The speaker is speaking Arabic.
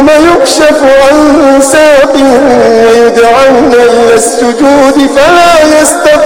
يوم يكشف عن ساق ويدعون إلى السجود فلا يستطيعون